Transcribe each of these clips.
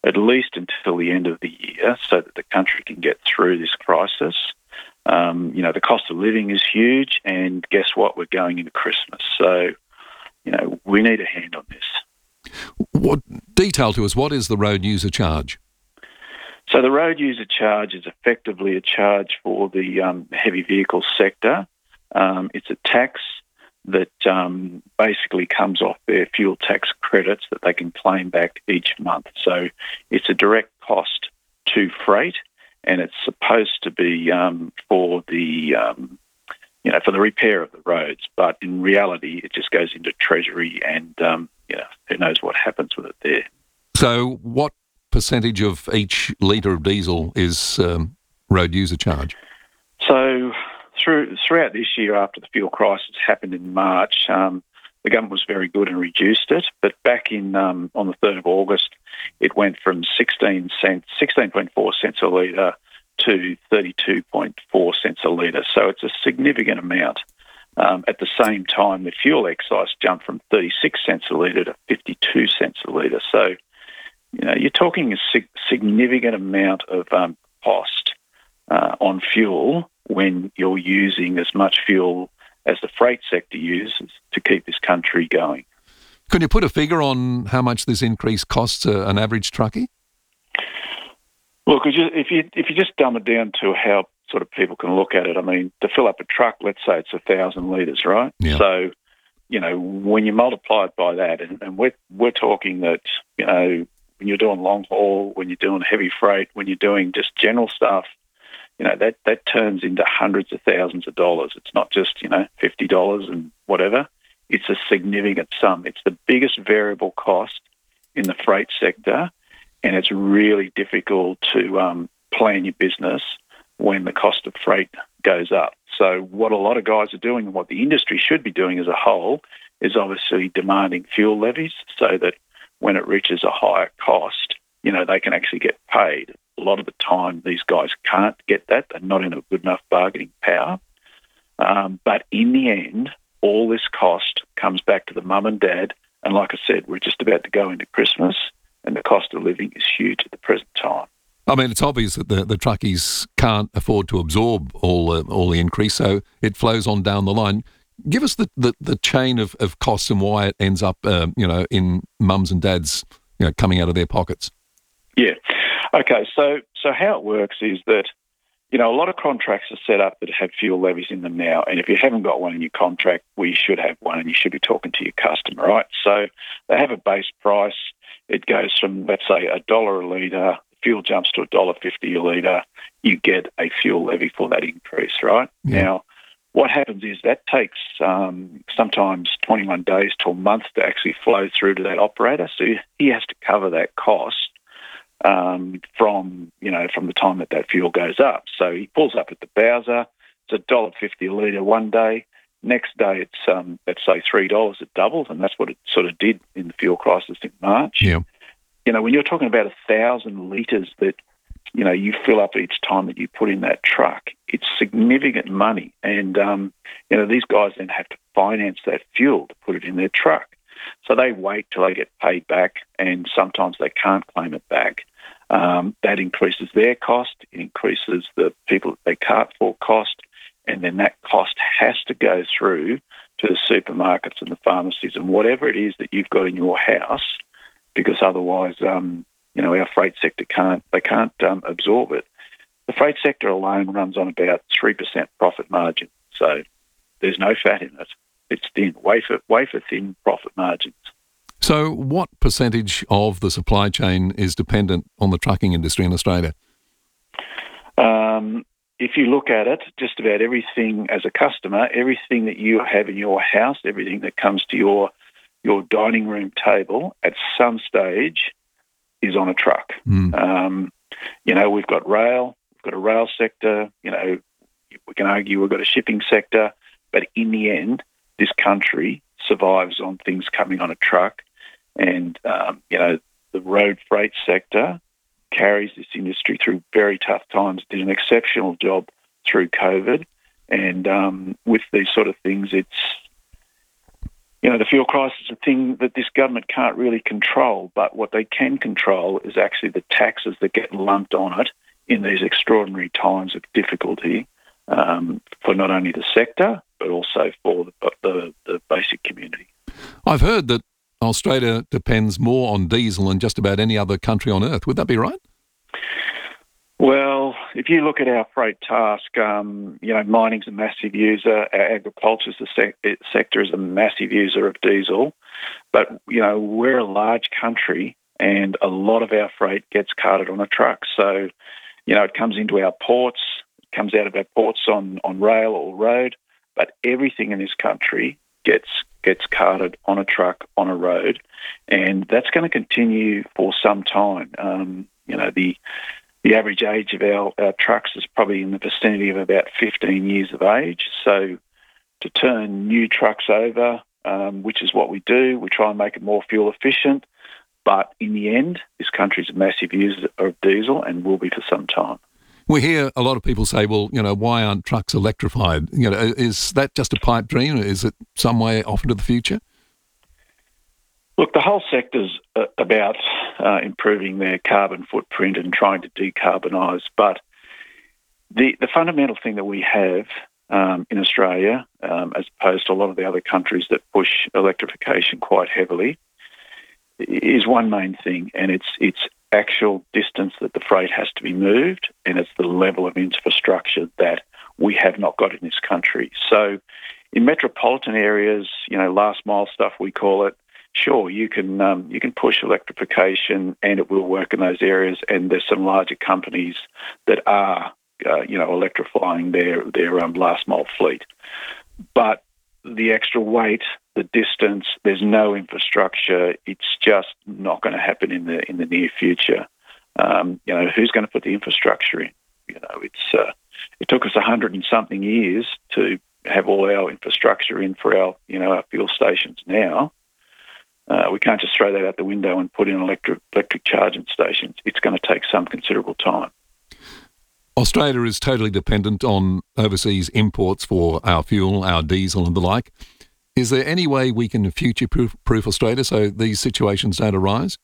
at least until the end of the year so that the country can get through this crisis. The cost of living is huge, and guess what? We're going into Christmas. So, we need a hand on this. What detail to us, what is the road user charge? So the road user charge is effectively a charge for the heavy vehicle sector. It's a tax that basically comes off their fuel tax credits that they can claim back each month. So it's a direct cost to freight, and it's supposed to be for the for the repair of the roads. But in reality, it just goes into Treasury, and who knows what happens with it there. So what percentage of each litre of diesel is road user charge? So throughout this year, after the fuel crisis happened in March, the government was very good and reduced it. But back in on the 3rd of August, it went from 16.4 cents a litre to 32.4 cents a litre. So it's a significant amount. At the same time, the fuel excise jumped from 36 cents a litre to 52 cents a litre. So, you're talking a significant amount of cost on fuel when you're using as much fuel as the freight sector uses to keep this country going. Can you put a figure on how much this increase costs an average truckie? Look, if you just dumb it down to how sort of people can look at it, I mean, to fill up a truck, let's say it's 1,000 litres, right? Yeah. So, when you multiply it by that, and we're talking that, when you're doing long haul, when you're doing heavy freight, when you're doing just general stuff, that turns into hundreds of thousands of dollars. It's not just, $50 and whatever. It's a significant sum. It's the biggest variable cost in the freight sector, and it's really difficult to plan your business when the cost of freight goes up. So what a lot of guys are doing, and what the industry should be doing as a whole, is obviously demanding fuel levies so that when it reaches a higher cost, they can actually get paid. A lot of the time, these guys can't get that. They're not in a good enough bargaining power. But in the end, all this cost comes back to the mum and dad. And like I said, we're just about to go into Christmas, and the cost of living is huge at the present time. I mean, it's obvious that the truckies can't afford to absorb all the increase, so it flows on down the line. Give us the chain of costs and why it ends up, in mums and dads, coming out of their pockets. Yeah. Okay. So how it works is that, a lot of contracts are set up that have fuel levies in them now. And if you haven't got one in your contract, you should have one, and you should be talking to your customer, right? So they have a base price. It goes from, let's say, $1 a litre. Fuel jumps to $1.50 a litre. You get a fuel levy for that increase, right? Yeah. Now, what happens is that takes sometimes 21 days to a month to actually flow through to that operator. So he has to cover that cost from the time that fuel goes up. So he pulls up at the Bowser. It's $1.50 a litre one day. Next day it's let's say $3. It doubles, and that's what it sort of did in the fuel crisis in March. Yeah. When you're talking about 1,000 litres that you fill up each time that you put in that truck, it's significant money. And, these guys then have to finance that fuel to put it in their truck. So they wait till they get paid back, and sometimes they can't claim it back. That increases their cost. It increases the people that they cart for cost. And then that cost has to go through to the supermarkets and the pharmacies and whatever it is that you've got in your house, because otherwise, our freight sector can't absorb it. The freight sector alone runs on about 3% profit margin, so there's no fat in it. It's thin, wafer thin profit margins. So what percentage of the supply chain is dependent on the trucking industry in Australia? If you look at it, just about everything as a customer, everything that you have in your house, everything that comes to your dining room table at some stage is on a truck. We've got rail, we've got a rail sector, we can argue we've got a shipping sector, but in the end, this country survives on things coming on a truck. And, the road freight sector carries this industry through very tough times, did an exceptional job through COVID. And with these sort of things, The fuel crisis is a thing that this government can't really control, but what they can control is actually the taxes that get lumped on it in these extraordinary times of difficulty for not only the sector, but also for the basic community. I've heard that Australia depends more on diesel than just about any other country on earth. Would that be right? Well, if you look at our freight task, mining's a massive user. Our agriculture sector is a massive user of diesel. But, we're a large country and a lot of our freight gets carted on a truck. So, it comes into our ports, it comes out of our ports on rail or road, but everything in this country gets carted on a truck, on a road. And that's going to continue for some time. The average age of our trucks is probably in the vicinity of about 15 years of age. So to turn new trucks over, which is what we do, we try and make it more fuel efficient. But in the end, this country's a massive user of diesel and will be for some time. We hear a lot of people say, well, why aren't trucks electrified? Is that just a pipe dream? Is it some way off into the future? Look, the whole sector's about improving their carbon footprint and trying to decarbonise. But the fundamental thing that we have in Australia, as opposed to a lot of the other countries that push electrification quite heavily, is one main thing, and it's actual distance that the freight has to be moved, and it's the level of infrastructure that we have not got in this country. So in metropolitan areas, last mile stuff we call it, sure, you can push electrification and it will work in those areas. And there's some larger companies that are, electrifying their last mile fleet. But the extra weight, the distance, there's no infrastructure. It's just not going to happen in the near future. Who's going to put the infrastructure in? It took us 100 and something years to have all our infrastructure in for our fuel stations now. We can't just throw that out the window and put in electric charging stations. It's going to take some considerable time. Australia is totally dependent on overseas imports for our fuel, our diesel and the like. Is there any way we can future-proof Australia so these situations don't arise?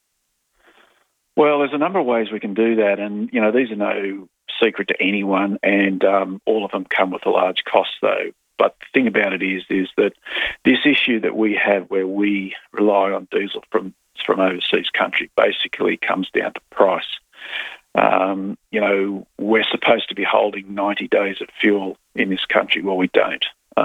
Well, there's a number of ways we can do that, and these are no secret to anyone, and all of them come with a large cost, though. But the thing about it is that this issue that we have where we rely on diesel from overseas country basically comes down to price. We're supposed to be holding 90 days of fuel in this country. Well, we don't.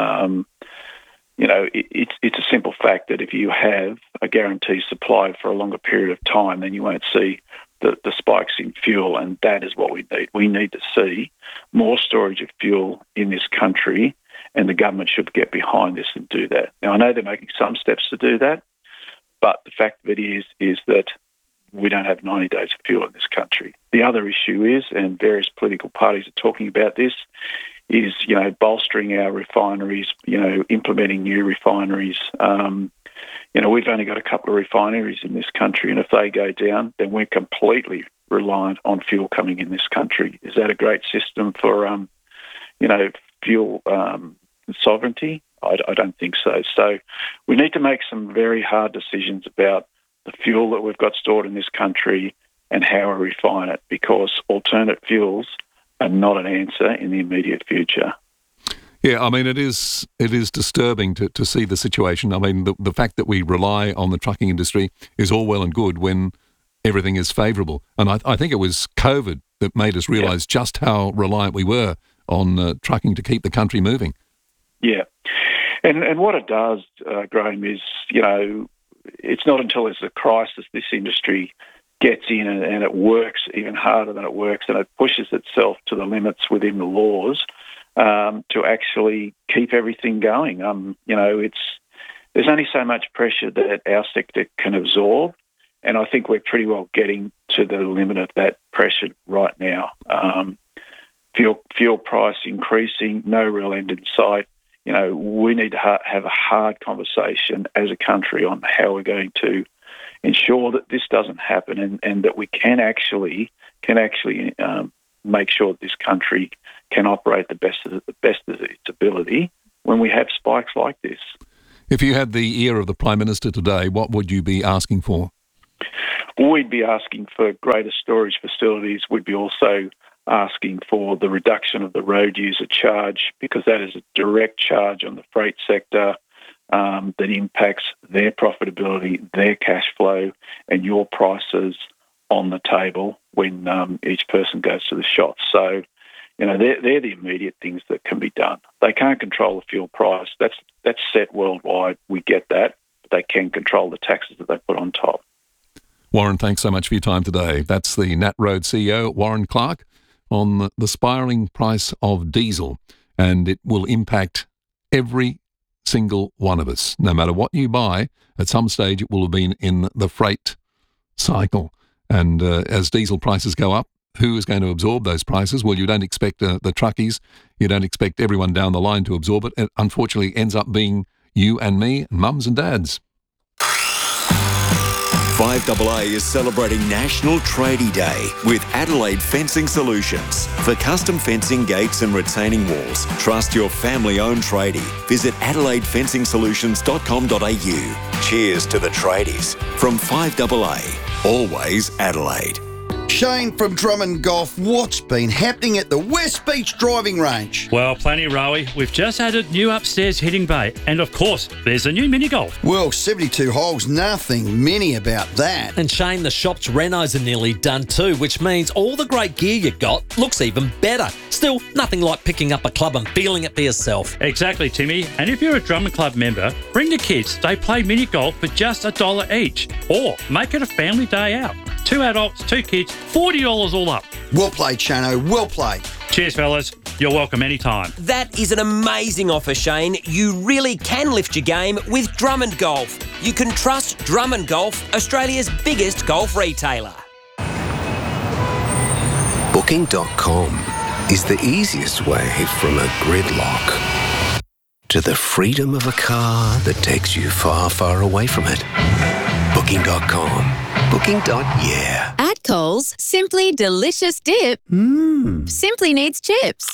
It's a simple fact that if you have a guaranteed supply for a longer period of time, then you won't see the spikes in fuel, and that is what we need. We need to see more storage of fuel in this country, and the government should get behind this and do that. Now, I know they're making some steps to do that, but the fact of it is that we don't have 90 days of fuel in this country. The other issue is, and various political parties are talking about this, is, bolstering our refineries, implementing new refineries. We've only got a couple of refineries in this country, and if they go down, then we're completely reliant on fuel coming in this country. Is that a great system for, fuel sovereignty? I don't think so. So we need to make some very hard decisions about the fuel that we've got stored in this country and how we refine it, because alternate fuels are not an answer in the immediate future. Yeah, I mean, it is disturbing to see the situation. I mean, the fact that we rely on the trucking industry is all well and good when everything is favourable. And I think it was COVID that made us realise just how reliant we were on trucking to keep the country moving. Yeah. And what it does, Graham, is, it's not until there's a crisis this industry gets in and it works even harder than it works, and it pushes itself to the limits within the laws to actually keep everything going. There's only so much pressure that our sector can absorb, and I think we're pretty well getting to the limit of that pressure right now. Fuel price increasing, no real end in sight. We need to have a hard conversation as a country on how we're going to ensure that this doesn't happen, and that we can actually make sure that this country can operate the best of its ability when we have spikes like this. If you had the ear of the Prime Minister today, what would you be asking for? We'd be asking for greater storage facilities. We'd be also asking for the reduction of the road user charge, because that is a direct charge on the freight sector that impacts their profitability, their cash flow, and your prices on the table when each person goes to the shop. So, they're the immediate things that can be done. They can't control the fuel price. That's set worldwide. We get that. But they can control the taxes that they put on top. Warren, thanks so much for your time today. That's the Nat Road CEO, Warren Clarke, on the spiralling price of diesel. And it will impact every single one of us. No matter what you buy, at some stage it will have been in the freight cycle. And as diesel prices go up, who is going to absorb those prices? Well, you don't expect the truckies. You don't expect everyone down the line to absorb it. It unfortunately ends up being you and me, mums and dads. 5AA is celebrating National Tradie Day with Adelaide Fencing Solutions. For custom fencing, gates and retaining walls, trust your family-owned tradie. Visit adelaideFencingSolutions.com.au. Cheers to the tradies. From 5AA, always Adelaide. Shane from Drummond Golf, what's been happening at the West Beach driving range? Well, plenty, Rowie. We've just added new upstairs hitting bay. And of course, there's a new mini golf. Well, 72 holes, nothing mini about that. And Shane, the shop's renos are nearly done too, which means all the great gear you got looks even better. Still, nothing like picking up a club and feeling it for yourself. Exactly, Timmy. And if you're a Drummond Club member, bring the kids. They play mini golf for just $1 each. Or make it a family day out. 2 adults, 2 kids, $40 all up. Well played, Shano. Well played. Cheers, fellas. You're welcome anytime. That is an amazing offer, Shane. You really can lift your game with Drummond Golf. You can trust Drummond Golf, Australia's biggest golf retailer. Booking.com is the easiest way from a gridlock to the freedom of a car that takes you far, far away from it. Booking.com. Booking.yeah. At Coles, simply delicious dip simply needs chips.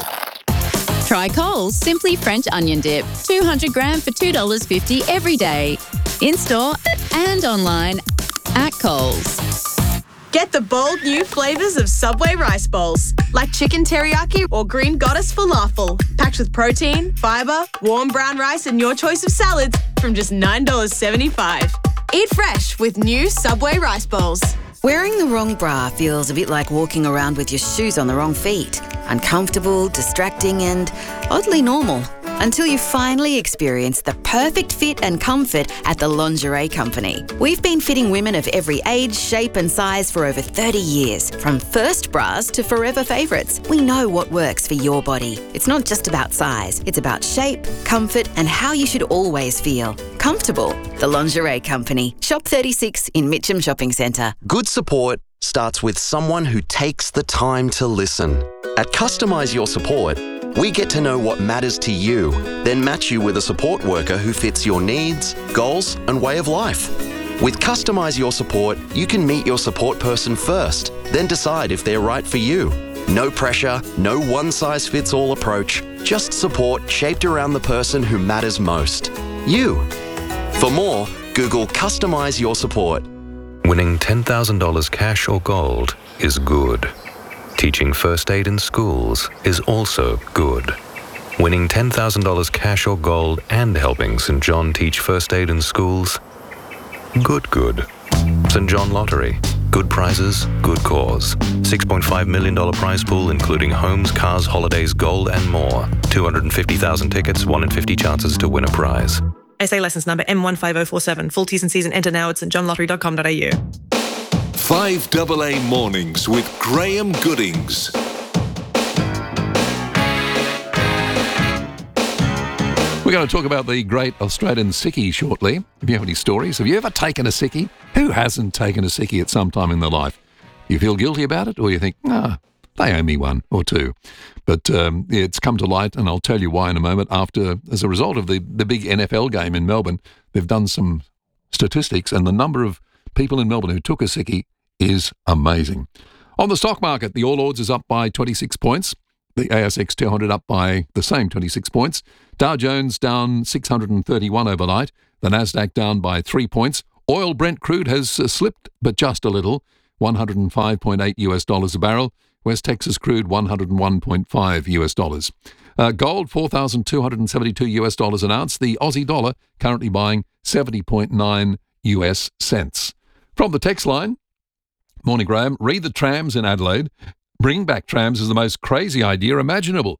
Try Coles Simply French Onion Dip, 200 gram for $2.50 every day. In-store and online at Coles. Get the bold new flavours of Subway rice bowls, like chicken teriyaki or green goddess falafel, packed with protein, fibre, warm brown rice and your choice of salads from just $9.75. Eat fresh with new Subway rice bowls. Wearing the wrong bra feels a bit like walking around with your shoes on the wrong feet. Uncomfortable, distracting and oddly normal. Until you finally experience the perfect fit and comfort at the Lingerie Company. We've been fitting women of every age, shape and size for over 30 years. From first bras to forever favourites, we know what works for your body. It's not just about size, it's about shape, comfort and how you should always feel. Comfortable. The Lingerie Company. Shop 36 in Mitcham Shopping Centre. Good support starts with someone who takes the time to listen. At Customise Your Support, we get to know what matters to you, then match you with a support worker who fits your needs, goals, and way of life. With Customise Your Support, you can meet your support person first, then decide if they're right for you. No pressure, no one-size-fits-all approach, just support shaped around the person who matters most. You. For more, Google Customise Your Support. Winning $10,000 cash or gold is good. Teaching first aid in schools is also good. Winning $10,000 cash or gold and helping St. John teach first aid in schools? Good. St. John Lottery. Good prizes, good cause. $6.5 million prize pool including homes, cars, holidays, gold and more. 250,000 tickets, 1 in 50 chances to win a prize. SA licence number M15047. Full T's and C's and enter now at stjohnlottery.com.au. 5AA Mornings with Graham Goodings. We're going to talk about the great Australian sickie shortly. If you have any stories, have you ever taken a sickie? Who hasn't taken a sickie at some time in their life? You feel guilty about it, or you think, they owe me one or two. But it's come to light, and I'll tell you why in a moment. As a result of the big NFL game in Melbourne, they've done some statistics, and the number of people in Melbourne who took a sickie is amazing. On the stock market, the All Ords is up by 26 points. The ASX 200 up by the same 26 points. Dow Jones down 631 overnight. The Nasdaq down by 3 points. Oil Brent crude has slipped, but just a little. $105.8 a barrel. West Texas crude $101.5. Gold $4,272 an ounce. The Aussie dollar currently buying 70.9 US cents. From the text line, morning Graham, read the trams in Adelaide. Bring back trams is the most crazy idea imaginable.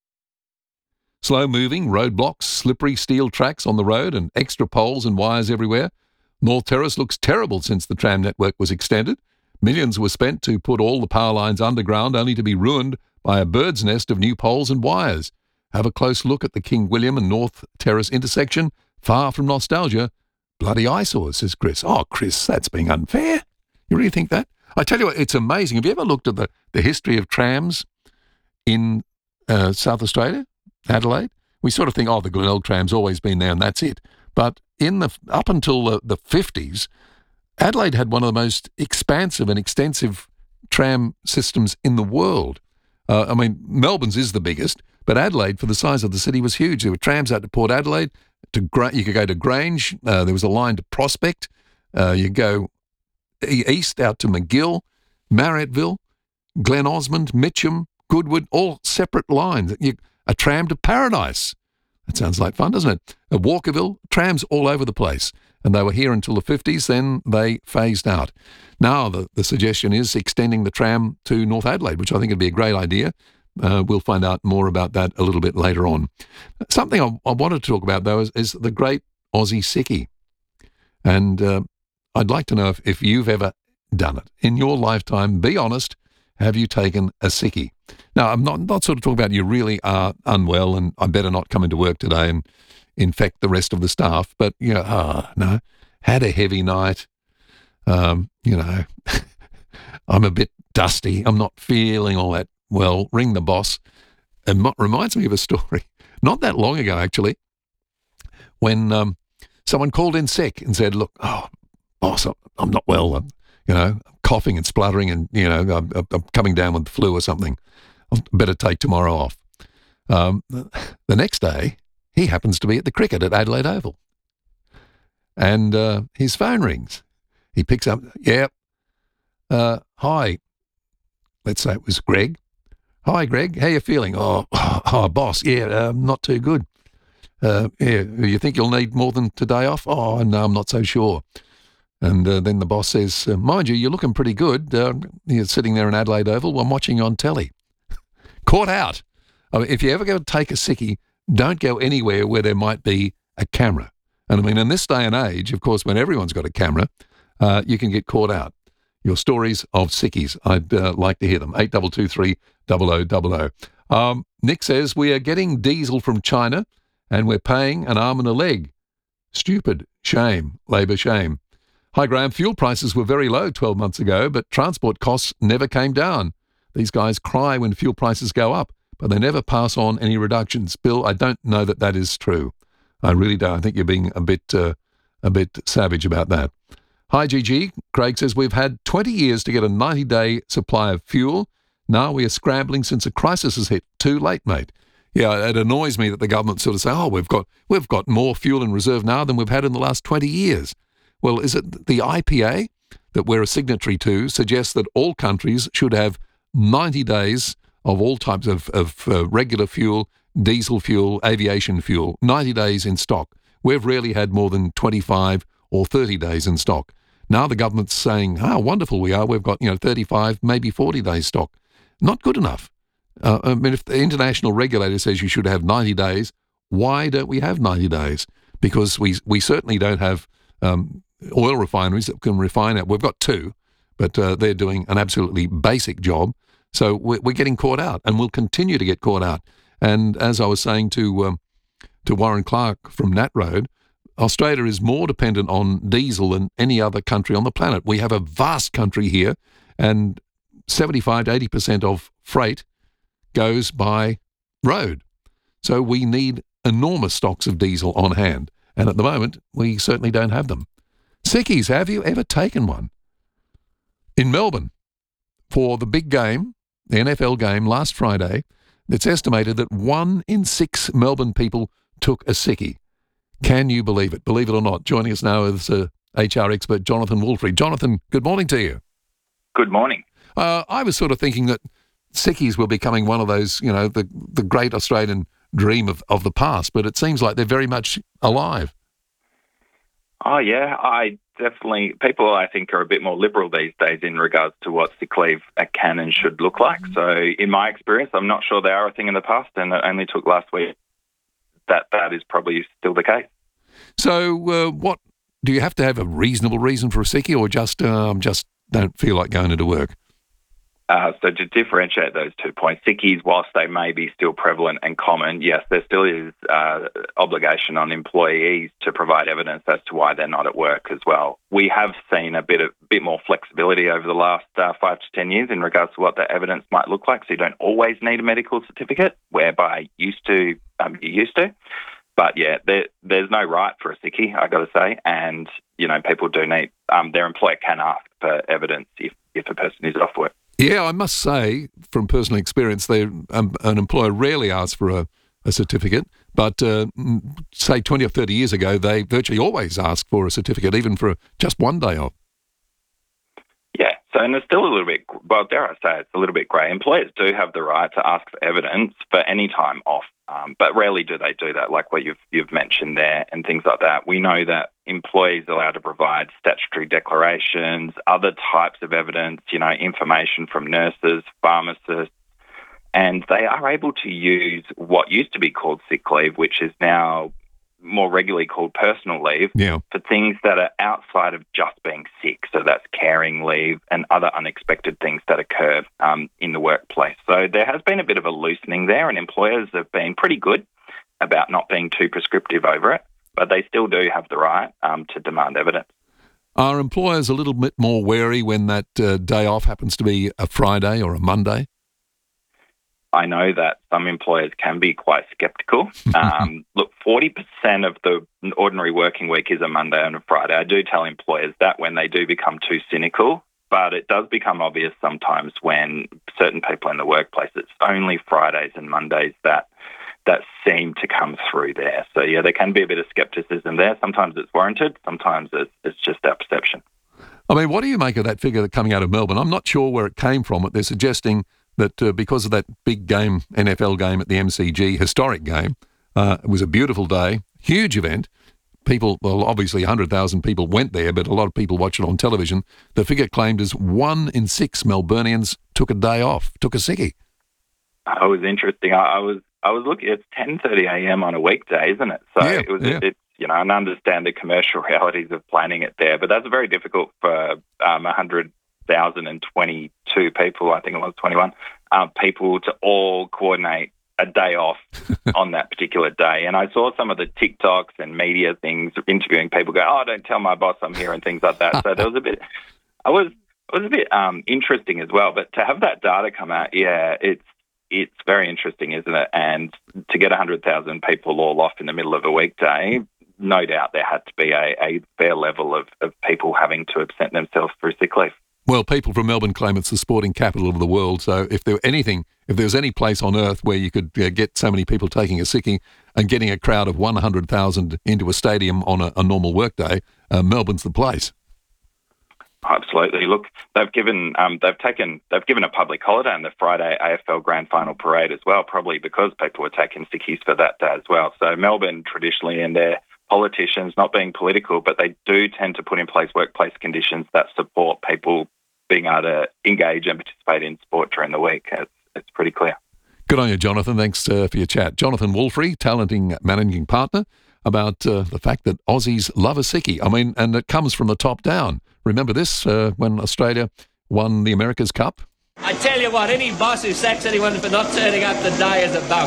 Slow-moving roadblocks, slippery steel tracks on the road and extra poles and wires everywhere. North Terrace looks terrible since the tram network was extended. Millions were spent to put all the power lines underground only to be ruined by a bird's nest of new poles and wires. Have a close look at the King William and North Terrace intersection. Far from nostalgia. Bloody eyesores, says Chris. Oh, Chris, that's being unfair. You really think that? I tell you what, it's amazing. Have you ever looked at the history of trams in South Australia, Adelaide? We sort of think, oh, the Glenelg tram's always been there and that's it. But up until the 50s, Adelaide had one of the most expansive and extensive tram systems in the world. I mean, Melbourne's is the biggest, but Adelaide, for the size of the city, was huge. There were trams out to Port Adelaide. You could go to Grange. There was a line to Prospect. You go east out to McGill, Marriotteville, Glen Osmond, Mitcham, Goodwood, all separate lines. A tram to Paradise. That sounds like fun, doesn't it? Walkerville, trams all over the place. And they were here until the 50s, then they phased out. Now the suggestion is extending the tram to North Adelaide, which I think would be a great idea. We'll find out more about that a little bit later on. Something I wanted to talk about, though, is the great Aussie sickie. And I'd like to know if you've ever done it. In your lifetime, be honest, have you taken a sickie? Now, I'm not sort of talking about you really are unwell and I better not come into work today and infect the rest of the staff, but, no, had a heavy night, I'm a bit dusty, I'm not feeling all that well, ring the boss. It reminds me of a story, not that long ago, actually, when someone called in sick and said, look, boss, I'm not well, I'm coughing and spluttering and, I'm coming down with the flu or something. I'll better take tomorrow off. The next day, he happens to be at the cricket at Adelaide Oval. And his phone rings. He picks up, hi. Let's say it was Greg. Hi, Greg. How you feeling? Oh, boss. Not too good. You think you'll need more than today off? Oh, no, I'm not so sure. And then the boss says, mind you, you're looking pretty good. You're sitting there in Adelaide Oval. I'm watching you on telly. Caught out. I mean, if you ever go to take a sickie, don't go anywhere where there might be a camera. And I mean, in this day and age, of course, when everyone's got a camera, you can get caught out. Your stories of sickies, I'd like to hear them. 8223 0000. Nick says, we are getting diesel from China and we're paying an arm and a leg. Stupid. Shame. Labour shame. Hi, Graham. Fuel prices were very low 12 months ago, but transport costs never came down. These guys cry when fuel prices go up, but they never pass on any reductions. Bill, I don't know that is true. I really don't. I think you're being a bit savage about that. Hi, GG. Craig says, we've had 20 years to get a 90-day supply of fuel. Now we are scrambling since a crisis has hit. Too late, mate. Yeah, it annoys me that the government sort of say, we've got more fuel in reserve now than we've had in the last 20 years. Well, is it the IPA that we're a signatory to suggests that all countries should have 90 days of all types of regular fuel, diesel fuel, aviation fuel, 90 days in stock. We've rarely had more than 25 or 30 days in stock. Now the government's saying, how wonderful we are. We've got 35, maybe 40 days stock. Not good enough. I mean, if the international regulator says you should have 90 days, why don't we have 90 days? Because we certainly don't have oil refineries that can refine it. We've got two, but they're doing an absolutely basic job. So we're getting caught out, and we'll continue to get caught out. And as I was saying to Warren Clark from Nat Road, Australia is more dependent on diesel than any other country on the planet. We have a vast country here, and 75 to 80% of freight goes by road. So we need enormous stocks of diesel on hand. And at the moment, we certainly don't have them. Sickies, have you ever taken one? In Melbourne, for the big game, the NFL game last Friday, it's estimated that 1 in 6 Melbourne people took a sickie. Can you believe it? Believe it or not. Joining us now is HR expert Jonathan Wolfrey. Jonathan, good morning to you. Good morning. I was sort of thinking that sickies were becoming one of those, the great Australian dream of the past, but it seems like they're very much alive. Oh, yeah. People I think are a bit more liberal these days in regards to what sick leave can and should look like. So in my experience, I'm not sure they are a thing in the past, and it only took last week that is probably still the case. So what do you have to have a reasonable reason for a sickie, or just don't feel like going into work? So to differentiate those 2 points, sickies, whilst they may be still prevalent and common, yes, there still is obligation on employees to provide evidence as to why they're not at work as well. We have seen a bit more flexibility over the last 5 to 10 years in regards to what that evidence might look like. So you don't always need a medical certificate, whereby you used to. But yeah, there's no right for a sickie, I got to say, and people do need their employer can ask for evidence if a person is off work. Yeah, I must say, from personal experience, an employer rarely asks for a certificate, but say 20 or 30 years ago, they virtually always asked for a certificate, even for just one day off. Yeah, and it's still a little bit, well, dare I say, it's a little bit grey. Employers do have the right to ask for evidence for any time off, but rarely do they do that, like what you've mentioned there and things like that. We know that employees are allowed to provide statutory declarations, other types of evidence, information from nurses, pharmacists, and they are able to use what used to be called sick leave, which is now more regularly called personal leave, for things that are outside of just being sick. So that's caring leave and other unexpected things that occur in the workplace. So there has been a bit of a loosening there, and employers have been pretty good about not being too prescriptive over it, but they still do have the right to demand evidence. Are employers a little bit more wary when that day off happens to be a Friday or a Monday? I know that some employers can be quite sceptical. Look, 40% of the ordinary working week is a Monday and a Friday. I do tell employers that when they do become too cynical, but it does become obvious sometimes when certain people in the workplace, it's only Fridays and Mondays that seem to come through there. So, yeah, there can be a bit of scepticism there. Sometimes it's warranted. Sometimes it's just our perception. I mean, what do you make of that figure coming out of Melbourne? I'm not sure where it came from, but they're suggesting that because of that big game, NFL game at the MCG, historic game, it was a beautiful day, huge event. People, well, obviously 100,000 people went there, but a lot of people watch it on television. The figure claimed as 1 in 6 Melburnians took a day off, took a sickie. It was interesting. I was looking. It's 10:30 a.m. on a weekday, isn't it? So yeah, it's and I understand the commercial realities of planning it there, but that's very difficult for 100,022 people. I think it was 21 people to all coordinate a day off on that particular day. And I saw some of the TikToks and media things interviewing people go, "Oh, don't tell my boss I'm here," and things like that. So there was a bit. It was a bit interesting as well. But to have that data come out, yeah, it's very interesting, isn't it? And to get 100,000 people all off in the middle of a weekday, no doubt there had to be a fair level of people having to absent themselves through sick leave. Well, people from Melbourne claim it's the sporting capital of the world. So if there was any place on earth where you could get so many people taking a sickie and getting a crowd of 100,000 into a stadium on a normal workday, Melbourne's the place. Absolutely. Look, they've given a public holiday on the Friday AFL Grand Final parade as well, probably because people were taking sickies for that day as well. So Melbourne traditionally, and their politicians, not being political, but they do tend to put in place workplace conditions that support people being able to engage and participate in sport during the week. It's pretty clear. Good on you, Jonathan. Thanks for your chat. Jonathan Wolfrey, talenting managing partner, about the fact that Aussies love a sickie. I mean, and it comes from the top down. Remember this, when Australia won the America's Cup? I tell you what, any boss who sacks anyone for not turning up the day is a bum.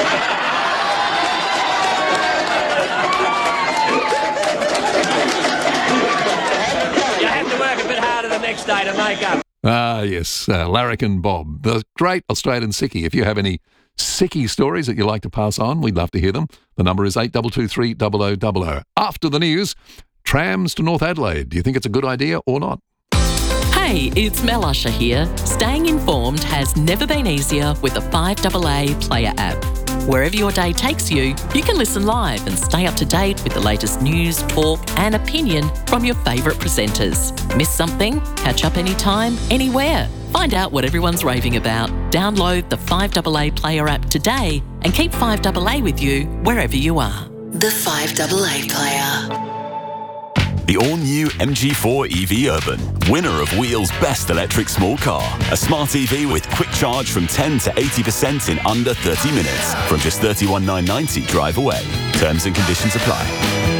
You have to work a bit harder the next day to make up. Ah, yes, Larrikin Bob, the great Australian sickie. If you have any sickie stories that you'd like to pass on, we'd love to hear them. The number is 8223 0000. After the news, trams to North Adelaide. Do you think it's a good idea or not? Hey, it's Mel Usher here. Staying informed has never been easier with the 5AA Player app. Wherever your day takes you, you can listen live and stay up to date with the latest news, talk and opinion from your favourite presenters. Miss something? Catch up anytime, anywhere. Find out what everyone's raving about. Download the 5AA Player app today and keep 5AA with you wherever you are. The 5AA Player. The all-new MG4 EV Urban, winner of Wheel's Best Electric Small Car. A smart EV with quick charge from 10 to 80% in under 30 minutes. From just $31,990 drive away. Terms and conditions apply.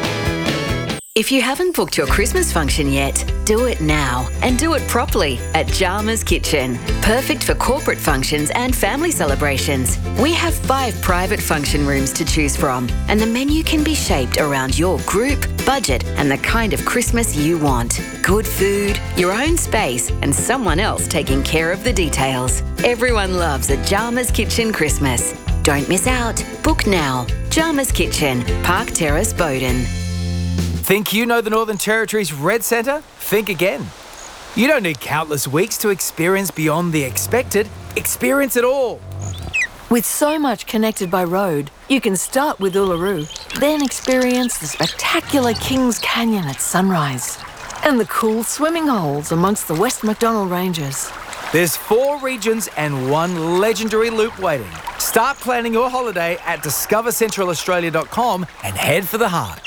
If you haven't booked your Christmas function yet, do it now and do it properly at Jarmer's Kitchen. Perfect for corporate functions and family celebrations. We have 5 private function rooms to choose from, and the menu can be shaped around your group, budget, and the kind of Christmas you want. Good food, your own space, and someone else taking care of the details. Everyone loves a Jarmer's Kitchen Christmas. Don't miss out. Book now. Jarmer's Kitchen, Park Terrace, Bowden. Think you know the Northern Territory's Red Centre? Think again. You don't need countless weeks to experience beyond the expected. Experience it all. With so much connected by road, you can start with Uluru, then experience the spectacular Kings Canyon at sunrise and the cool swimming holes amongst the West Macdonnell Ranges. There's 4 regions and 1 legendary loop waiting. Start planning your holiday at discovercentralaustralia.com and head for the heart.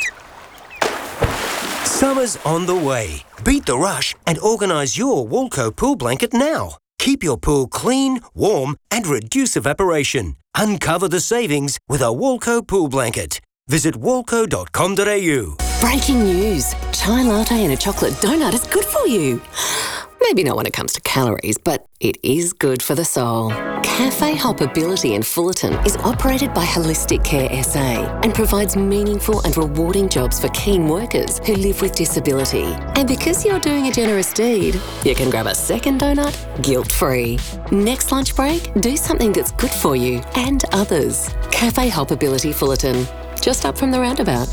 Summer's on the way. Beat the rush and organise your Woolco pool blanket now. Keep your pool clean, warm and reduce evaporation. Uncover the savings with a Woolco pool blanket. Visit woolco.com.au. Breaking news. Chai latte and a chocolate donut is good for you. Maybe not when it comes to calories, but it is good for the soul. Cafe Hoppability in Fullerton is operated by Holistic Care SA and provides meaningful and rewarding jobs for keen workers who live with disability. And because you're doing a generous deed, you can grab a second donut guilt-free. Next lunch break, do something that's good for you and others. Cafe Hoppability Fullerton, just up from the roundabout.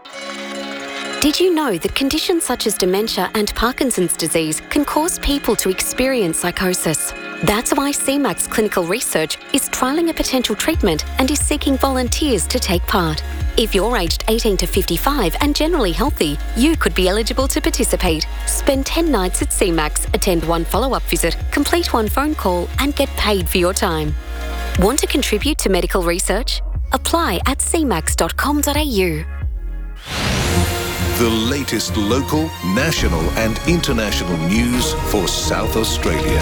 Did you know that conditions such as dementia and Parkinson's disease can cause people to experience psychosis? That's why CMAX Clinical Research is trialling a potential treatment and is seeking volunteers to take part. If you're aged 18 to 55 and generally healthy, you could be eligible to participate. Spend 10 nights at CMAX, attend 1 follow-up visit, complete 1 phone call and get paid for your time. Want to contribute to medical research? Apply at cmax.com.au. The latest local, national and international news for South Australia.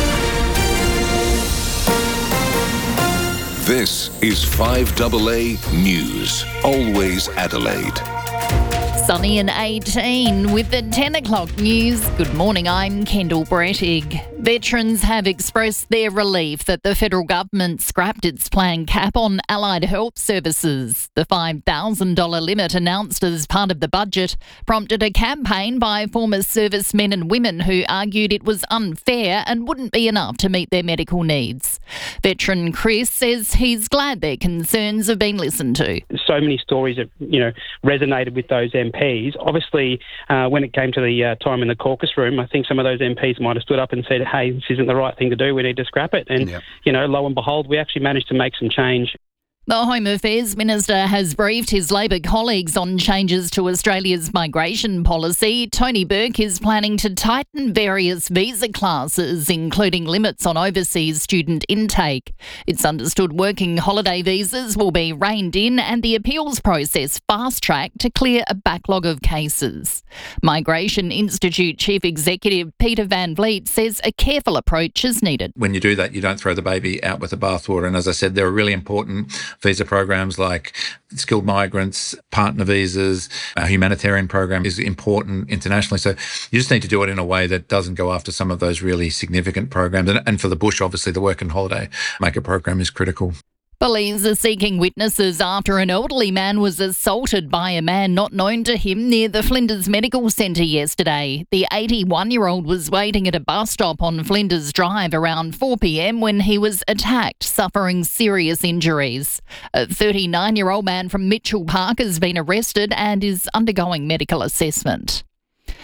This is 5AA News, always Adelaide. Sunny and 18 with the 10 o'clock news. Good morning, I'm Kendall Brettig. Veterans have expressed their relief that the federal government scrapped its planned cap on allied health services. The $5,000 limit announced as part of the budget prompted a campaign by former servicemen and women who argued it was unfair and wouldn't be enough to meet their medical needs. Veteran Chris says he's glad their concerns have been listened to. So many stories have, resonated with those MPs. Obviously, when it came to the time in the caucus room, I think some of those MPs might have stood up and said, hey, this isn't the right thing to do, we need to scrap it. And, lo and behold, we actually managed to make some change. The Home Affairs Minister has briefed his Labor colleagues on changes to Australia's migration policy. Tony Burke is planning to tighten various visa classes, including limits on overseas student intake. It's understood working holiday visas will be reined in and the appeals process fast-tracked to clear a backlog of cases. Migration Institute Chief Executive Peter Van Vliet says a careful approach is needed. When you do that, you don't throw the baby out with the bathwater. And as I said, there are really important visa programs like skilled migrants, partner visas. Our humanitarian program is important internationally. So you just need to do it in a way that doesn't go after some of those really significant programs. And for the bush, obviously, the work and holiday maker program is critical. Police are seeking witnesses after an elderly man was assaulted by a man not known to him near the Flinders Medical Centre yesterday. The 81-year-old was waiting at a bus stop on Flinders Drive around 4 p.m. when he was attacked, suffering serious injuries. A 39-year-old man from Mitchell Park has been arrested and is undergoing medical assessment.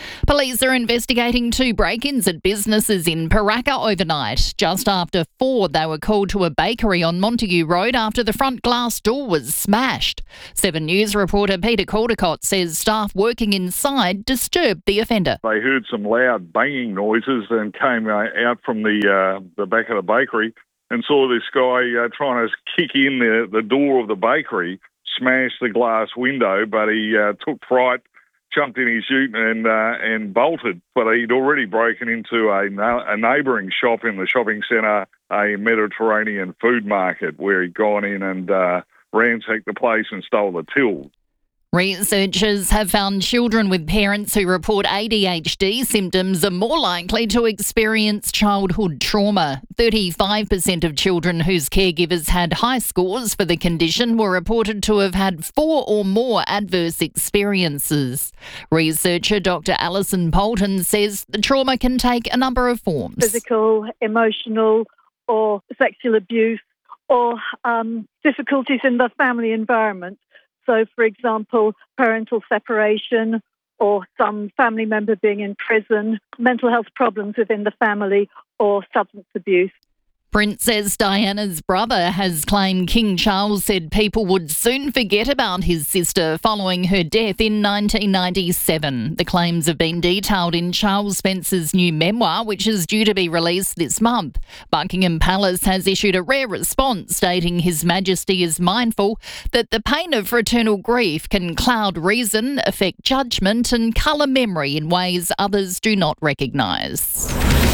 Police are investigating 2 break-ins at businesses in Paraka overnight. Just after 4, they were called to a bakery on Montague Road after the front glass door was smashed. 7 News reporter Peter Caldecott says staff working inside disturbed the offender. They heard some loud banging noises and came out from the back of the bakery and saw this guy trying to kick in the door of the bakery, smashed the glass window, but he took fright, jumped in his ute and bolted. But he'd already broken into a neighbouring shop in the shopping centre, a Mediterranean food market, where he'd gone in and ransacked the place and stole the till. Researchers have found children with parents who report ADHD symptoms are more likely to experience childhood trauma. 35% of children whose caregivers had high scores for the condition were reported to have had 4 or more adverse experiences. Researcher Dr. Alison Polton says the trauma can take a number of forms. Physical, emotional, or sexual abuse, or difficulties in the family environment. So, for example, parental separation or some family member being in prison, mental health problems within the family, or substance abuse. Princess Diana's brother has claimed King Charles said people would soon forget about his sister following her death in 1997. The claims have been detailed in Charles Spencer's new memoir, which is due to be released this month. Buckingham Palace has issued a rare response stating His Majesty is mindful that the pain of fraternal grief can cloud reason, affect judgment and colour memory in ways others do not recognise.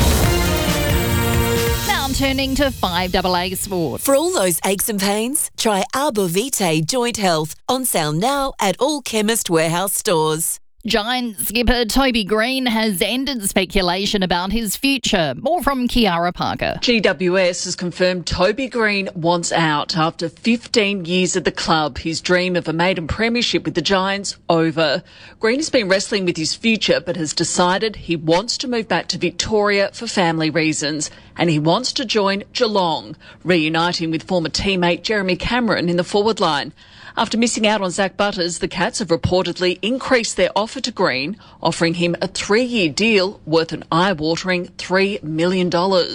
Turning to 5AA Sport. For all those aches and pains, try Arbor Vitae Joint Health, on sale now at all Chemist Warehouse stores. Giant skipper Toby Green has ended speculation about his future. More from Kiara Parker. GWS has confirmed Toby Green wants out after 15 years at the club. His dream of a maiden premiership with the Giants over. Green has been wrestling with his future but has decided he wants to move back to Victoria for family reasons, and he wants to join Geelong, reuniting with former teammate Jeremy Cameron in the forward line. After missing out on Zach Butters, the Cats have reportedly increased their offer to Green, offering him a 3-year deal worth an eye-watering $3 million.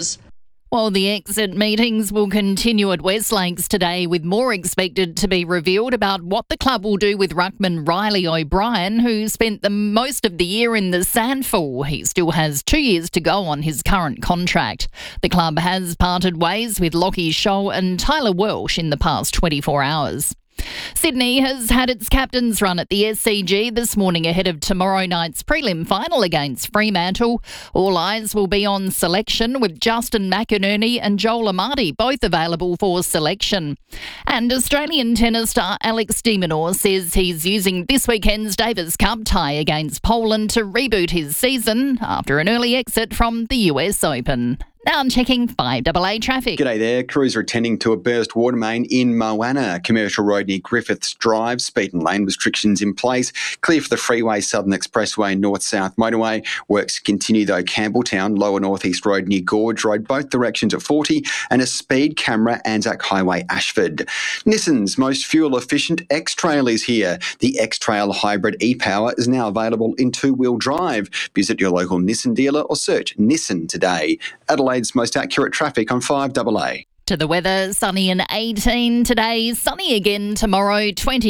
Well, the exit meetings will continue at West Lakes today, with more expected to be revealed about what the club will do with ruckman Riley O'Brien, who spent the most of the year in the SANFL. He still has 2 years to go on his current contract. The club has parted ways with Lockie Scholl and Tyler Welsh in the past 24 hours. Sydney has had its captain's run at the SCG this morning ahead of tomorrow night's prelim final against Fremantle. All eyes will be on selection, with Justin McInerney and Joel Amati both available for selection. And Australian tennis star Alex de Minaur says he's using this weekend's Davis Cup tie against Poland to reboot his season after an early exit from the US Open. Now I'm checking 5AA traffic. G'day there. Crews are attending to a burst water main in Moana. Commercial Road near Griffiths Drive. Speed and lane restrictions in place. Clear for the Freeway, Southern Expressway, North-South Motorway. Works continue though. Campbelltown, Lower North East Road near Gorge Road, both directions at 40. And a speed camera, Anzac Highway, Ashford. Nissan's most fuel-efficient X-Trail is here. The X-Trail Hybrid e-Power is now available in 2-wheel drive. Visit your local Nissan dealer or search Nissan today. Adelaide's most accurate traffic on 5AA. To the weather, sunny and 18 today, sunny again tomorrow,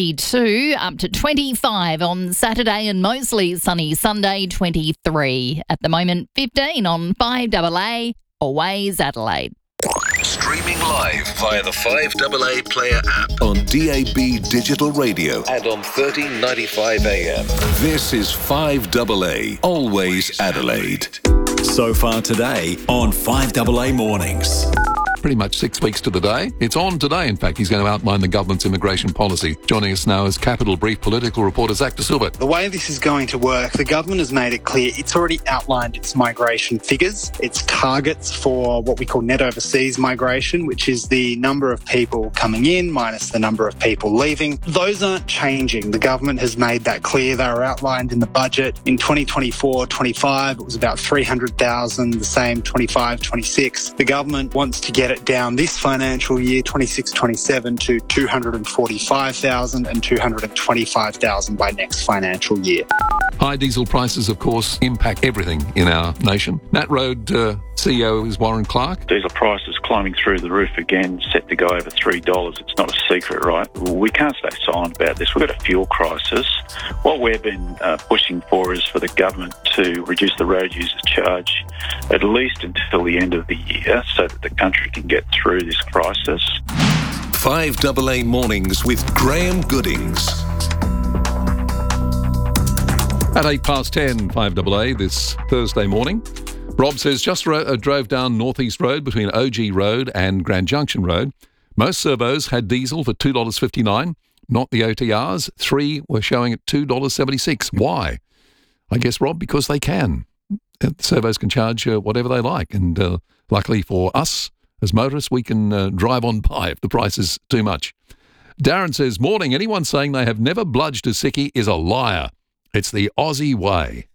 22, up to 25 on Saturday, and mostly sunny Sunday, 23. At the moment, 15 on 5AA, always Adelaide. Streaming live via the 5AA Player app on DAB Digital Radio and on 1395 AM. This is 5AA, always Adelaide. So far today on 5AA Mornings. Pretty much 6 weeks to the day. It's on today, in fact. He's going to outline the government's immigration policy. Joining us now is Capital Brief political reporter Zach De Silva. The way this is going to work, the government has made it clear it's already outlined its migration figures, its targets for what we call net overseas migration, which is the number of people coming in minus the number of people leaving. Those aren't changing. The government has made that clear. They were outlined in the budget. In 2024-25, it was about 300,000, the same 25-26. The government wants to get it it down this financial year, 26-27, to 245,000 and 225,000 by next financial year. High diesel prices, of course, impact everything in our nation. Nat Road CEO is Warren Clark. Diesel prices climbing through the roof again, set to go over $3. It's not a secret, right? We can't stay silent about this. We've got a fuel crisis. What we've been pushing for is for the government to reduce the road users charge at least until the end of the year so that the country can get through this crisis. 5AA Mornings with Graham Goodings. At 10:08, 5AA this Thursday morning. Rob says, just drove down Northeast Road between OG Road and Grand Junction Road. Most servos had diesel for $2.59, not the OTRs. 3 were showing at $2.76. Why? I guess, Rob, because they can. Servos can charge whatever they like. And luckily for us as motorists, we can drive on by if the price is too much. Darren says, morning, anyone saying they have never bludged a sickie is a liar. It's the Aussie way.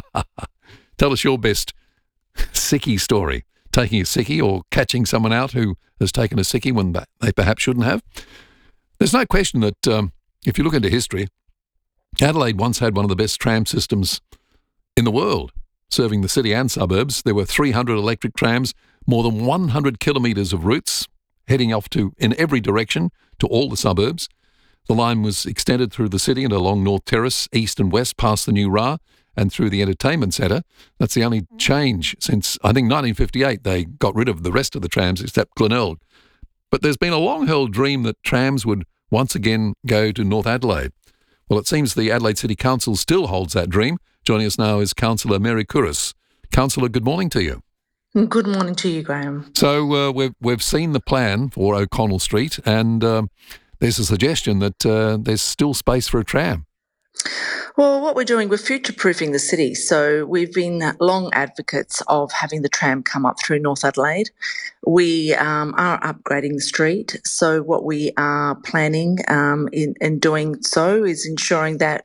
Tell us your best sickie story. Taking a sickie or catching someone out who has taken a sickie when they perhaps shouldn't have. There's no question that if you look into history, Adelaide once had one of the best tram systems in the world, serving the city and suburbs. There were 300 electric trams, more than 100 kilometres of routes, heading off in every direction to all the suburbs. The line was extended through the city and along North Terrace, east and west, past the new RA and through the entertainment centre. That's the only change since, I think, 1958. They got rid of the rest of the trams except Glenelg. But there's been a long-held dream that trams would once again go to North Adelaide. Well, it seems the Adelaide City Council still holds that dream. Joining us now is Councillor Mary Kouris. Councillor, good morning to you. Good morning to you, Graham. So we've seen the plan for O'Connell Street and there's a suggestion that there's still space for a tram. Well, what we're doing, we're future-proofing the city. So we've been long advocates of having the tram come up through North Adelaide. We are upgrading the street. So what we are planning in doing so is ensuring that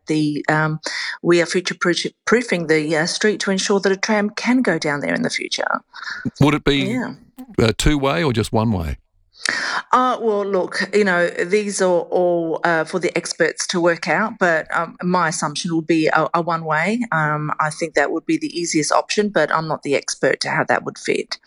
we are future-proofing the street to ensure that a tram can go down there in the future. Would it be two-way or just one-way? Well, look, these are all for the experts to work out, but my assumption would be a one-way. I think that would be the easiest option, but I'm not the expert to how that would fit.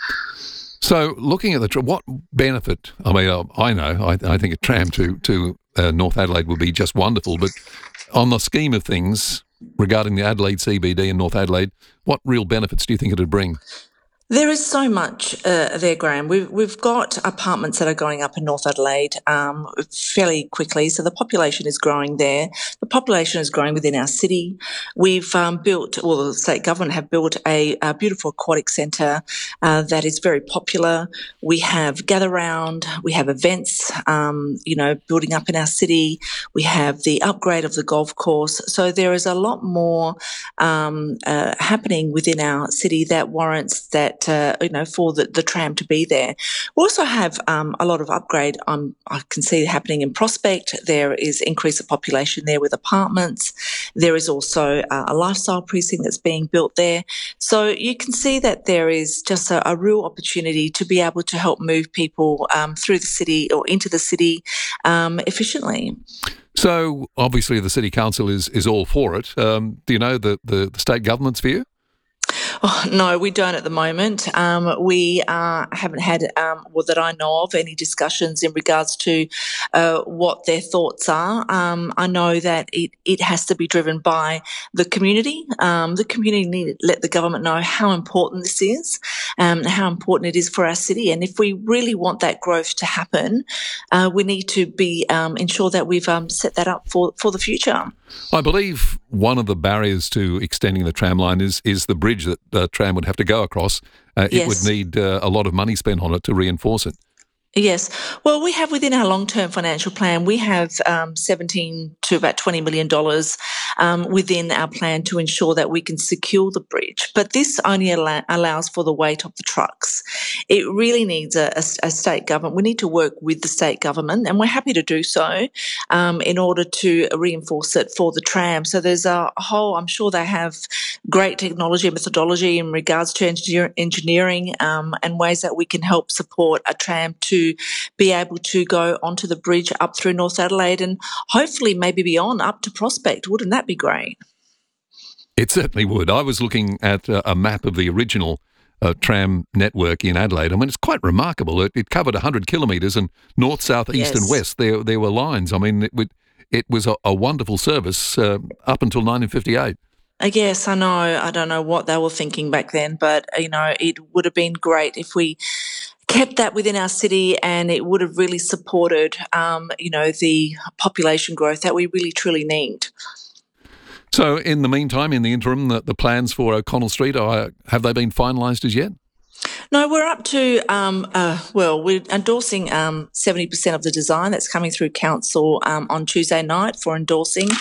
So looking at what benefit, I mean, I think a tram to North Adelaide would be just wonderful, but on the scheme of things regarding the Adelaide CBD and North Adelaide, what real benefits do you think it would bring? There is so much there, Graham. We've got apartments that are going up in North Adelaide fairly quickly, so the population is growing there. The population is growing within our city. We've the state government have built a beautiful aquatic centre that is very popular. We have gather round, we have events, building up in our city. We have the upgrade of the golf course. So there is a lot more happening within our city that warrants that. For the tram to be there. We also have a lot of upgrade I can see happening in Prospect. There is increase of population there with apartments. There is also a lifestyle precinct that's being built there. So you can see that there is just a real opportunity to be able to help move people through the city or into the city efficiently. So obviously the City Council is all for it. Do you know the state government's view? Oh, no, we don't at the moment. We haven't had, that I know of, any discussions in regards to what their thoughts are. I know that it has to be driven by the community. The community need to let the government know how important this is, how important it is for our city. And if we really want that growth to happen, we need to be ensure that we've set that up for the future. I believe one of the barriers to extending the tram line is the bridge that the tram would have to go across. It Yes. would need a lot of money spent on it to reinforce it. Yes. Well, we have within our long-term financial plan, we have $17 to about $20 million within our plan to ensure that we can secure the bridge. But this only allows for the weight of the trucks. it really needs a state government. We need to work with the state government, and we're happy to do so in order to reinforce it for the tram. So there's a whole, I'm sure they have great technology and methodology in regards to engineering and ways that we can help support a tram to be able to go onto the bridge up through North Adelaide and hopefully maybe beyond up to Prospect. Wouldn't that be great? It certainly would. I was looking at a map of the original tram network in Adelaide. I mean, it's quite remarkable. It covered 100 kilometres, and north, south, east and west, there were lines. I mean, it was a wonderful service up until 1958. Yes, I know. I don't know what they were thinking back then, but, it would have been great if we kept that within our city, and it would have really supported, the population growth that we really, truly need. So in the meantime, in the interim, the plans for O'Connell Street, have they been finalised as yet? No, we're up to, we're endorsing 70% of the design that's coming through council on Tuesday night for endorsing.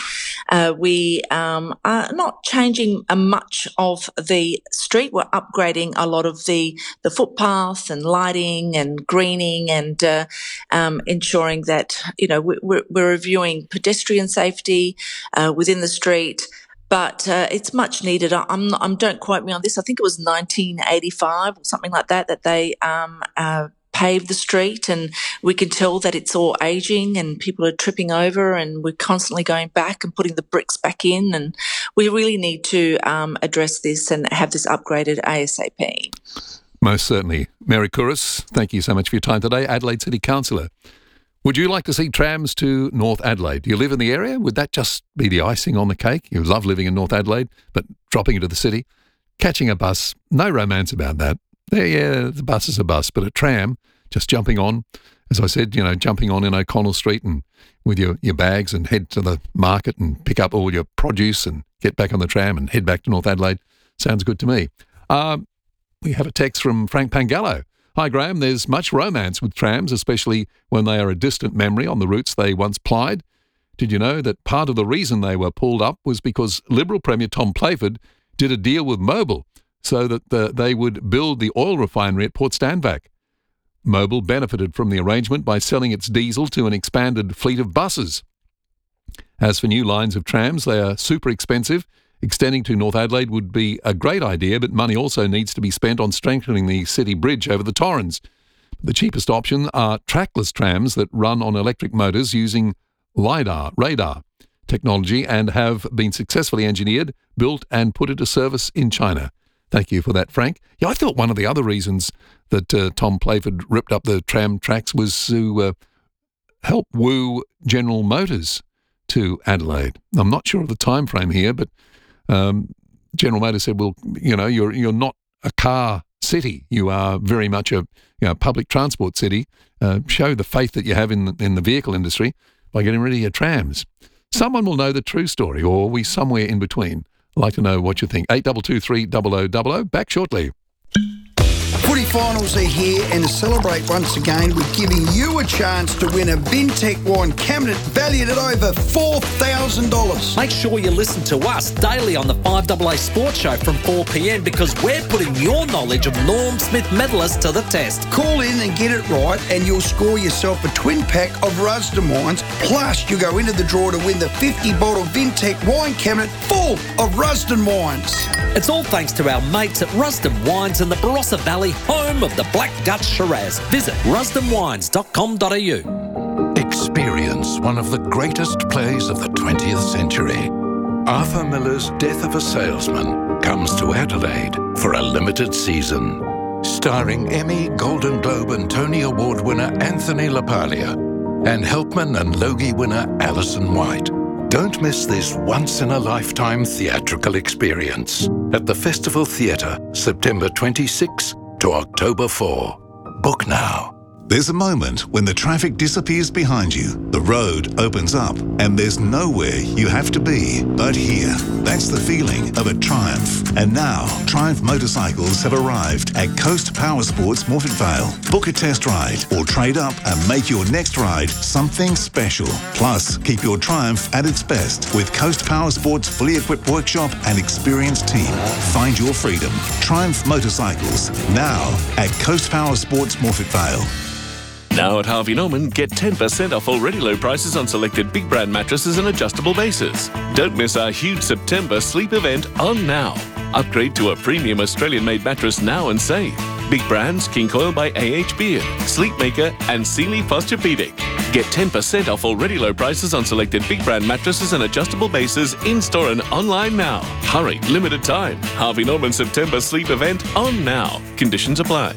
We are not changing much of the street. We're upgrading a lot of the footpaths and lighting and greening and ensuring that, we're reviewing pedestrian safety within the street. But it's much needed. Don't quote me on this. I think it was 1985 or something like that they paved the street, and we can tell that it's all ageing and people are tripping over, and we're constantly going back and putting the bricks back in, and we really need to address this and have this upgraded ASAP. Most certainly. Mary Couros, thank you so much for your time today, Adelaide City Councillor. Would you like to see trams to North Adelaide? Do you live in the area? Would that just be the icing on the cake? You love living in North Adelaide, but dropping into the city? Catching a bus, no romance about that. The bus is a bus, but a tram, just jumping on, as I said, jumping on in O'Connell Street and with your bags and head to the market and pick up all your produce and get back on the tram and head back to North Adelaide. Sounds good to me. We have a text from Frank Pangallo. Hi, Graham. There's much romance with trams, especially when they are a distant memory on the routes they once plied. Did you know that part of the reason they were pulled up was because Liberal Premier Tom Playford did a deal with Mobil so that they would build the oil refinery at Port Stanvac? Mobil benefited from the arrangement by selling its diesel to an expanded fleet of buses. As for new lines of trams, they are super expensive. Extending to North Adelaide would be a great idea, but money also needs to be spent on strengthening the city bridge over the Torrens. The cheapest option are trackless trams that run on electric motors using radar technology and have been successfully engineered, built and put into service in China. Thank you for that, Frank. Yeah, I thought one of the other reasons that Tom Playford ripped up the tram tracks was to help woo General Motors to Adelaide. I'm not sure of the time frame here, but General Motors said, well, you're not a car city. You are very much a public transport city. Show the faith that you have in the vehicle industry by getting rid of your trams. Someone will know the true story, or are we somewhere in between? I'd like to know what you think. 8223 back shortly. Footy finals are here, and to celebrate once again, we're giving you a chance to win a Vintec wine cabinet valued at over $4,000. Make sure you listen to us daily on the 5AA Sports Show from 4 p.m. because we're putting your knowledge of Norm Smith medalists to the test. Call in and get it right, and you'll score yourself a twin pack of Rusden wines. Plus, you go into the draw to win the 50-bottle Vintec wine cabinet full of Rusden wines. It's all thanks to our mates at Rusden Wines in the Barossa Valley, home of the Black Gut Shiraz. Visit rusdenwines.com.au. Experience one of the greatest plays of the 20th century. Arthur Miller's Death of a Salesman comes to Adelaide for a limited season. Starring Emmy, Golden Globe and Tony Award winner Anthony LaPaglia and Helpman and Logie winner Alison White. Don't miss this once-in-a-lifetime theatrical experience at the Festival Theatre, September 26 to October 4. Book now. There's a moment when the traffic disappears behind you, the road opens up, and there's nowhere you have to be but here. That's the feeling of a Triumph. And now, Triumph motorcycles have arrived at Coast Power Sports Morphett Vale. Book a test ride or trade up and make your next ride something special. Plus, keep your Triumph at its best with Coast Power Sports' fully equipped workshop and experienced team. Find your freedom. Triumph Motorcycles, now at Coast Power Sports Morphett Vale. Now at Harvey Norman, get 10% off already low prices on selected big brand mattresses and adjustable bases. Don't miss our huge September sleep event on now. Upgrade to a premium Australian-made mattress now and save. Big brands, King Coil by A.H. Beard, Sleepmaker and Sealy Posturepedic. Get 10% off already low prices on selected big brand mattresses and adjustable bases in-store and online now. Hurry, limited time. Harvey Norman September sleep event on now. Conditions apply.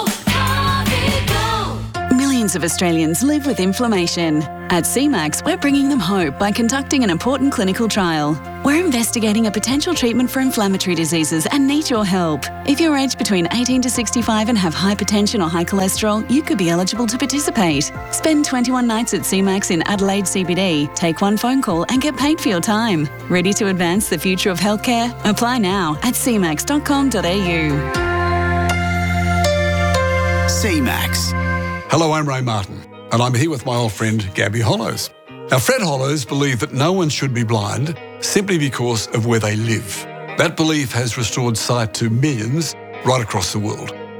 Millions of Australians live with inflammation. At CMAX, we're bringing them hope by conducting an important clinical trial. We're investigating a potential treatment for inflammatory diseases and need your help. If you're aged between 18 to 65 and have hypertension or high cholesterol, you could be eligible to participate. Spend 21 nights at CMAX in Adelaide CBD, take one phone call and get paid for your time. Ready to advance the future of healthcare? Apply now at cmax.com.au. CMAX. Hello, I'm Ray Martin, and I'm here with my old friend Gabby Hollows. Now, Fred Hollows believed that no one should be blind simply because of where they live. That belief has restored sight to millions right across the world.